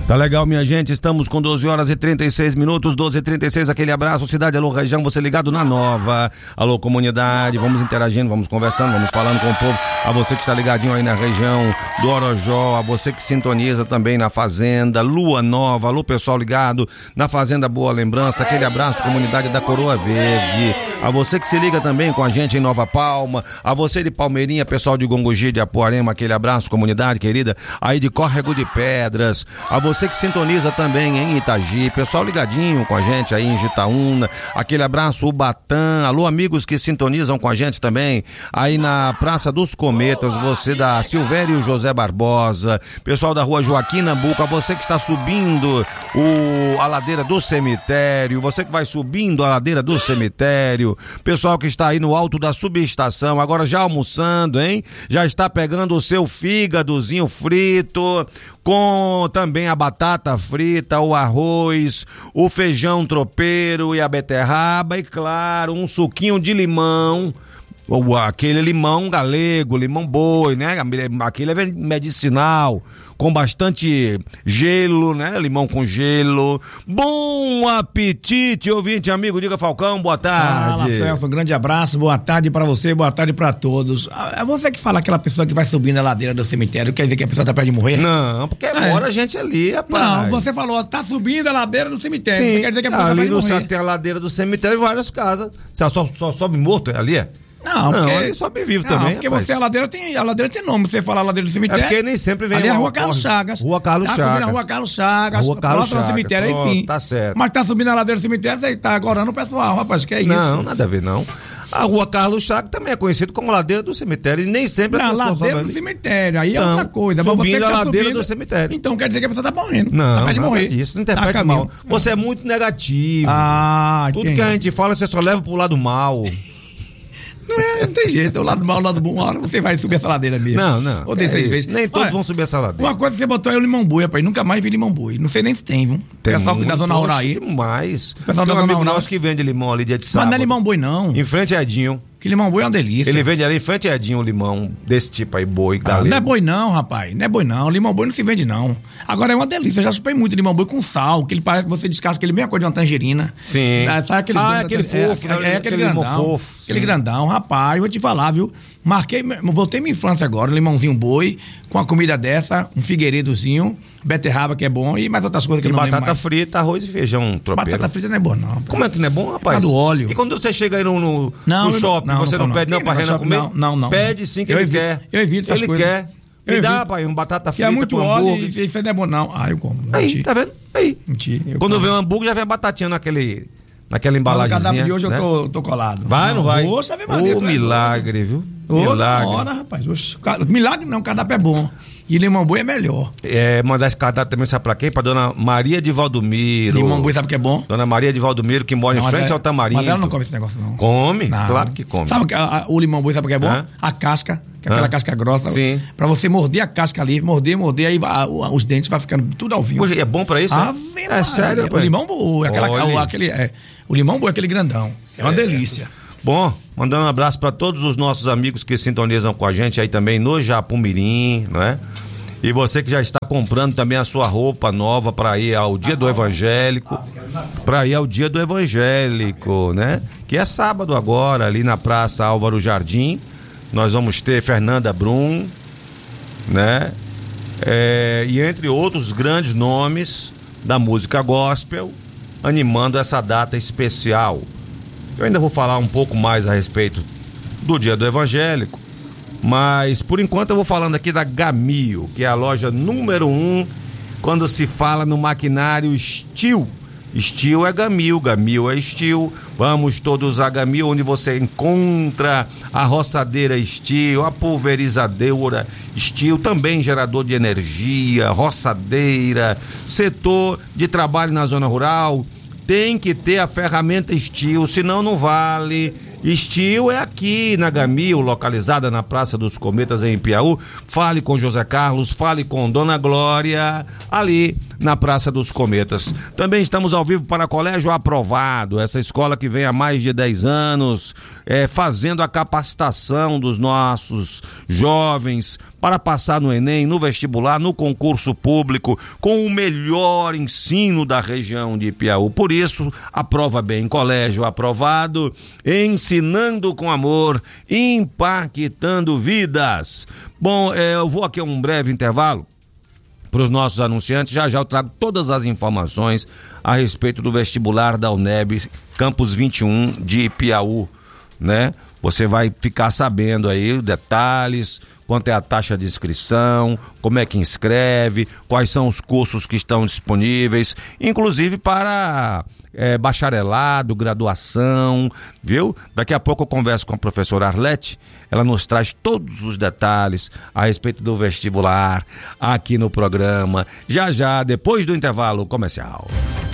Tá legal, minha gente, estamos com 12 horas e 36 minutos, 12h36, aquele abraço, cidade, alô, região, você ligado na Nova, alô, comunidade, vamos interagindo, vamos conversando, vamos falando com o povo, a você que está ligadinho aí na região do Orojó, a você que sintoniza também na Fazenda Lua Nova, alô, pessoal ligado na Fazenda Boa Lembrança, aquele abraço, comunidade da Coroa Verde, a você que se liga também com a gente em Nova Palma, a você de Palmeirinha, pessoal de Gongogi, de Apuarema, aquele abraço, comunidade querida, aí de Córrego de Pedras, a você que sintoniza também em Itagi, pessoal ligadinho com a gente aí em Jitaúna, aquele abraço, Ubatã, alô amigos que sintonizam com a gente também aí na Praça dos Cometas, você da Silvério José Barbosa, pessoal da Rua Joaquim Nambuca, você que está subindo a ladeira do cemitério, você que vai subindo a ladeira do cemitério, pessoal que está aí no alto da subestação, agora já almoçando, hein? Já está pegando o seu fígadozinho frito, com também a batata frita, o arroz, o feijão tropeiro e a beterraba e, claro, um suquinho de limão, ou aquele limão galego, limão boi, né? Aquele é medicinal, com bastante gelo, né? Limão com gelo. Bom apetite, ouvinte, amigo. Diga, Falcão, boa tarde. Fala, Celso, um grande abraço, boa tarde pra você, boa tarde pra todos. É você que fala aquela pessoa que vai subindo a ladeira do cemitério, quer dizer que a pessoa tá perto de morrer? Não, porque mora a gente ali, rapaz. Não, você falou, tá subindo a ladeira do cemitério. Sim, quer dizer que a pessoa tá perto de morrer. Ali tem a ladeira do cemitério e várias casas. Você só sobe morto ali, é? Não, porque ele sobe vivo também. Porque você, a ladeira tem nome. Você fala a ladeira do cemitério. É porque nem sempre vem. Ali é a Rua Carlos Chagas. Rua Carlos Chagas. Tá subindo a Rua Carlos Chagas. Rua Carlos Chagas. Cemitério, pronto, enfim. tá certo. Mas tá subindo a ladeira do cemitério, você tá agorando o pessoal, rapaz, que é isso? Não, nada a ver, não. A Rua Carlos Chagas também é conhecida como ladeira do cemitério e nem sempre a ladeira do cemitério, aí é outra coisa. Subindo a ladeira do cemitério. Então quer dizer que a pessoa tá morrendo. Não, tá de morrer. Disso, não interprete mal. Você é muito negativo. Tudo que a gente fala, você só leva pro lado mal. Não tem jeito, o lado mal, o lado bom, uma hora você vai subir essa ladeira mesmo. Não. Ou descer vezes. Nem todos vão subir essa ladeira. Uma coisa que você botou aí o limão boi, rapaz. Nunca mais vi limão boi. Não sei nem se tem, viu? Tem pessoal da zona rural aí. Demais. Pessoal da zona rural. Nosso que vende limão ali dia de sábado. Mas não é limão boi, não. Em frente a Edinho. Que limão boi é uma delícia. Ele vende ali em frente a Edinho um limão desse tipo aí, boi, galego. Não é boi não, rapaz. Não é boi não. Limão boi não se vende não. Agora é uma delícia. Eu já chupei muito limão boi com sal, que ele parece que você descasca aquele mesma coisa de uma tangerina. Sim. Sabe aquele fofo. Aquele grandão. Fofo, aquele grandão, rapaz. Vou te falar, viu? Voltei minha infância agora, limãozinho boi, com a comida dessa, um figueiredozinho, beterraba que é bom e mais outras coisas que eu não lembro mais. Batata frita, arroz e feijão tropeiro. Batata frita não é bom não. Como é que não é bom, rapaz? Do óleo. E quando você chega aí no shopping, você não pede não pra Renan comer? Não. Pede sim que ele quer. Eu evito essas coisas. Ele quer. Me dá, pai, uma batata frita, é muito com óleo hambúrguer. e isso não é bom não. Eu como. Aí, tá vendo? Aí. Mentira. Quando vem o hambúrguer, já vem a batatinha naquela embalagemzinha. No cardápio de hoje né? eu tô colado. Vai, não vai? Poxa, Maria, milagre, viu? Milagre. Hora, rapaz. Milagre não, o cardápio é bom. E limão boi é melhor. Mandar esse cardápio também, sabe pra quem? Pra dona Maria de Valdomiro. Limão boi sabe que é bom? Dona Maria de Valdomiro, que mora em frente ao Tamarindo. Mas ela não come esse negócio, não. Come? Não. Claro que come. Sabe o limão boi sabe que é bom? A casca, que é aquela casca grossa. Sim. Pra você morder a casca ali, morder, aí os dentes vai ficando tudo ao vivo. Poxa, é bom pra isso? É sério, pai? O limão boi, o limão boi é aquele grandão. É uma delícia. Bom, mandando um abraço para todos os nossos amigos que sintonizam com a gente aí também no Japumirim, não é? E você que já está comprando também a sua roupa nova para ir ao Dia do Evangélico, né? Que é sábado agora, ali na Praça Álvaro Jardim, nós vamos ter Fernanda Brum, né? E entre outros grandes nomes da música gospel, animando essa data especial. Eu ainda vou falar um pouco mais a respeito do Dia do Evangélico, mas por enquanto eu vou falando aqui da Gamil, que é a loja número 1 quando se fala no maquinário Steel. Steel é Gamil, Gamil é Steel. Vamos todos a Gamil, onde você encontra a roçadeira Steel, a pulverizadora Steel, também gerador de energia, roçadeira, setor de trabalho na zona rural. Tem que ter a ferramenta Steel, senão não vale. Steel é aqui na Gamil, localizada na Praça dos Cometas em Piauí. Fale com José Carlos, fale com Dona Glória, ali na Praça dos Cometas. Também estamos ao vivo para Colégio Aprovado, essa escola que vem há mais de 10 anos, fazendo a capacitação dos nossos jovens para passar no Enem, no vestibular, no concurso público, com o melhor ensino da região de Piauí. Por isso, aprova bem. Colégio Aprovado, ensinando com amor, impactando vidas. Bom, eu vou aqui a um breve intervalo para os nossos anunciantes. Já eu trago todas as informações a respeito do vestibular da UNEB Campus 21 de Piauí, né? Você vai ficar sabendo aí detalhes, quanto é a taxa de inscrição, como é que inscreve, quais são os cursos que estão disponíveis, inclusive para bacharelado, graduação, viu? Daqui a pouco eu converso com a professora Arlete, ela nos traz todos os detalhes a respeito do vestibular aqui no programa, já depois do intervalo comercial.